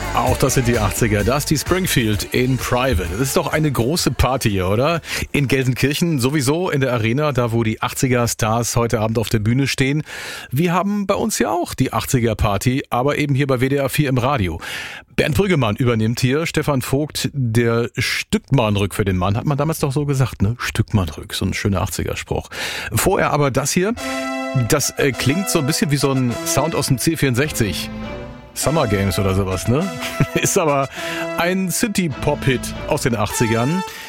Auch das sind die 80er. Das ist die Springfield in Private. Das ist doch eine große Party hier, oder? In Gelsenkirchen sowieso in der Arena, da wo die 80er-Stars heute Abend auf der Bühne stehen. Wir haben bei uns ja auch die 80er-Party, aber eben hier bei WDR 4 im Radio. Bernd Brüggemann übernimmt hier. Stefan Vogt, der Stückmannrück für den Mann, hat man damals doch so gesagt, ne? Stückmannrück, so ein schöner 80er-Spruch. Vorher aber das hier, das klingt so ein bisschen wie so ein Sound aus dem C64. Summer Games oder sowas, ne? Ist aber ein Synthie-Pop-Hit aus den 80ern.